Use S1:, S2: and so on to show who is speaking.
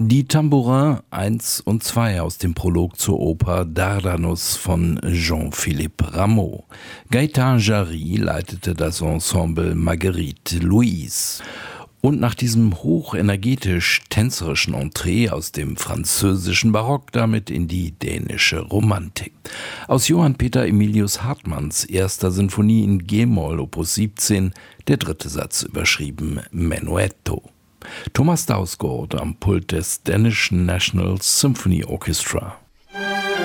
S1: Die Tambourin 1 und 2 aus dem Prolog zur Oper Dardanus von Jean-Philippe Rameau. Gaëtan Jarry leitete das Ensemble Marguerite Louise. Und nach diesem hochenergetisch-tänzerischen Entree aus dem französischen Barock damit in die dänische Romantik. Aus Johann Peter Emilius Hartmanns erster Sinfonie in G-Moll Opus 17, der dritte Satz überschrieben Menuetto. Thomas Dausgaard am Pult des Danish National Symphony Orchestra.